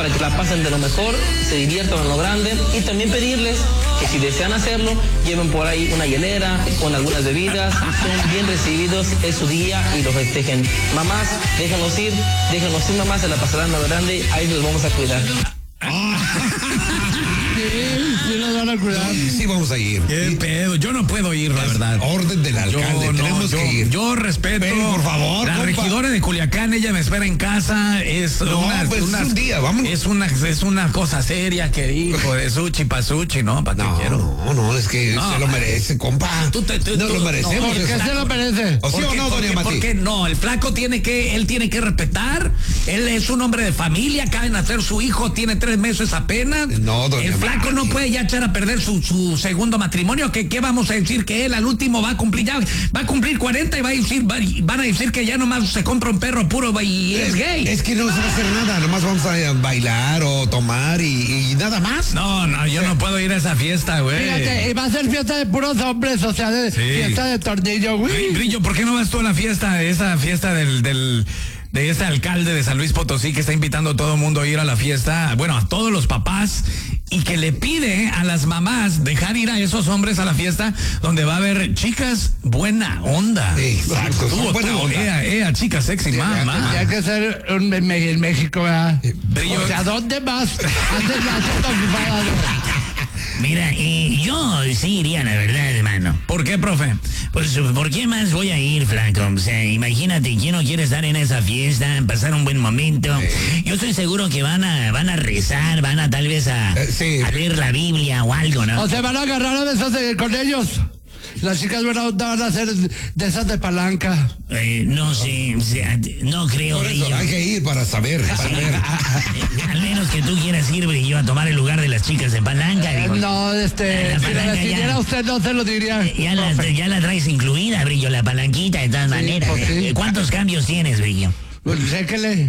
para que la pasen de lo mejor, se diviertan en lo grande, y también pedirles que si desean hacerlo, lleven por ahí una hielera con algunas bebidas, son bien recibidos, es su día y lo festejen. Mamás, déjenlos ir mamás, se la pasarán a lo grande, ahí los vamos a cuidar. Sí nos van a cuidar. Sí vamos a ir. ¿Qué pedo? Yo no puedo ir, la verdad. Orden del alcalde, tenemos que ir. Yo respeto. Ven, por favor, la compa. regidora de Culiacán, ella me espera en casa. Es es un día, vámonos. Es una cosa seria que hijo de sushi pa' sushi, ¿no? ¿Para qué quiero? No, es que se lo merece, compa. Nos lo merecemos. ¿Por qué se lo merece? ¿O sí o no, doña Mati? Porque no, el flaco tiene que respetar. Él es un hombre de familia, acaba de nacer su hijo, tiene 3 meses apenas. No, doña El flaco Mati. no puede ya echar a perder su segundo matrimonio. ¿Qué vamos a decir? Que él al último va a cumplir 40 y van a decir que ya nomás se compra un perro puro y es gay. Es que no se va a hacer nada, nomás vamos a bailar o tomar y nada más. No, yo no puedo ir a esa fiesta, güey. Fíjate, y va a ser fiesta de puros hombres, o sea, fiesta de tornillo, güey. Brillo, ¿por qué no vas tú a la fiesta, esa fiesta de ese alcalde de San Luis Potosí que está invitando a todo el mundo a ir a la fiesta, bueno, a todos los papás, y que le pide a las mamás dejar ir a esos hombres a la fiesta donde va a haber chicas buena onda? Exacto, son buena onda. Chicas sexy, mamá. Tendría que ser en México, ¿verdad? Brillo. O sea, ¿dónde más? Antes la gente ocupada, Mira, yo sí iría, la verdad, hermano. ¿Por qué, profe? Pues, ¿por qué más voy a ir, flaco? O sea, imagínate, ¿quién no quiere estar en esa fiesta, pasar un buen momento? Yo estoy seguro que van a rezar, van a tal vez a leer la Biblia o algo, ¿no? O se van a agarrar a besos con ellos. Las chicas buena onda van a ser de esas de palanca. No sé, o sea, no creo. Por eso Brillo. hay que ir para saber. Al menos que tú quieras ir, Brillo, a tomar el lugar de las chicas de palanca. Digo. No, La si lo palanca decidiera ya. usted no se lo diría. Ya la traes incluida, Brillo, la palanquita de todas maneras. pues sí. ¿Cuántos cambios tienes, Brillo? Pues chéquele.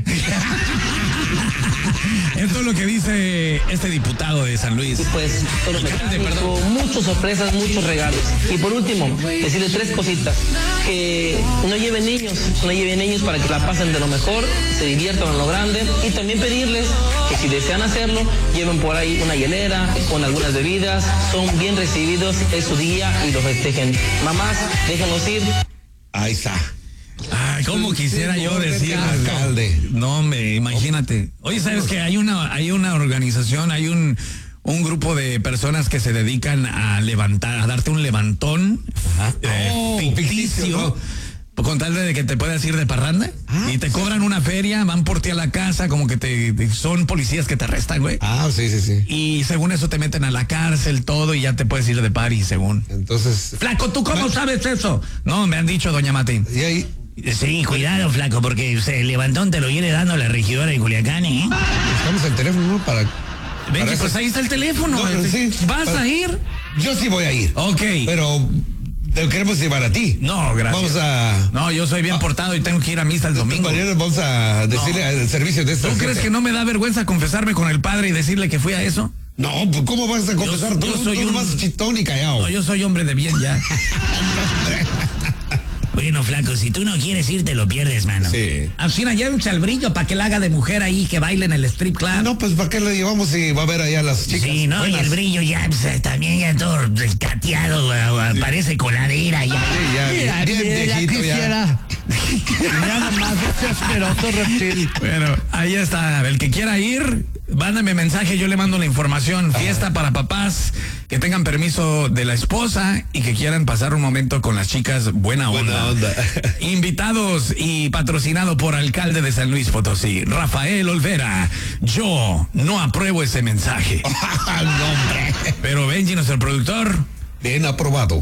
Esto es lo que dice este diputado de San Luis. Y pues, todo mecánico, muchas sorpresas, muchos regalos. Y por último, decirles 3 cositas. Que no lleven niños para que la pasen de lo mejor, se diviertan en lo grande, y también pedirles que si desean hacerlo, lleven por ahí una hielera con algunas bebidas, son bien recibidos, es su día y lo festejen. Mamás, déjenlos ir. Ahí está. Ay, cómo quisiera yo decir, alcalde. No, hombre, imagínate. Oye, ¿sabes que hay una organización, hay un grupo de personas que se dedican a darte un levantón ficticio, con tal de que te puedas ir de parranda, y te cobran una feria, van por ti a la casa, como que son policías que te arrestan, güey. Sí. Y según eso te meten a la cárcel, todo, y ya te puedes ir de party, según. Entonces. Flaco, ¿tú cómo sabes eso? No, me han dicho, doña Matín. Y ahí. Sí, cuidado, flaco, porque el levantón te lo viene dando la regidora de Culiacán, ¿eh? Buscamos el teléfono, ¿no? Ven, pues ahí está el teléfono. ¿Vas a ir? Yo sí voy a ir. Ok. Pero te queremos llevar a ti. No, gracias. No, yo soy bien portado y tengo que ir a misa el domingo. Mañana vamos a decirle al servicio de esta ¿Tú crees que no me da vergüenza confesarme con el padre y decirle que fui a eso? No, pues ¿cómo vas a confesar? Tú soy más chitón y callado. No, yo soy hombre de bien ya. Bueno, flaco, si tú no quieres ir, te lo pierdes, mano. Sí. Alcina, llévense al Brillo para que la haga de mujer ahí, que baile en el strip club. No, pues ¿para qué le llevamos si va a ver allá a las chicas? Sí, no, buenas? y el Brillo ya, pues, también ya todo cateado, parece coladera ya. Sí, ya viejito, quisiera. Nada más este asqueroso reptil. Bueno, ahí está. El que quiera ir, mándame mensaje, yo le mando la información. Fiesta para papás que tengan permiso de la esposa y que quieran pasar un momento con las chicas buena onda. Invitados y patrocinado por alcalde de San Luis Potosí, Rafael Olvera. Yo no apruebo ese mensaje. No, hombre. Pero Benji, nuestro productor, bien aprobado.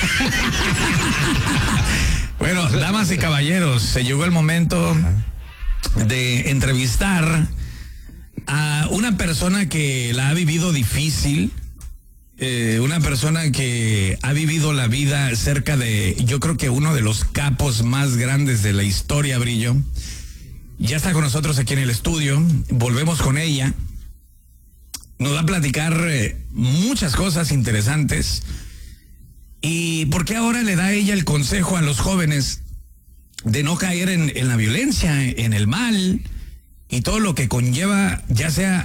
Bueno, damas y caballeros, se llegó el momento de entrevistar a una persona que la ha vivido difícil, una persona que ha vivido la vida cerca de, yo creo que uno de los capos más grandes de la historia, Brillo. Ya está con nosotros aquí en el estudio, volvemos con ella, nos va a platicar muchas cosas interesantes. ¿Y por qué ahora le da ella el consejo a los jóvenes de no caer en la violencia, en el mal y todo lo que conlleva, ya sea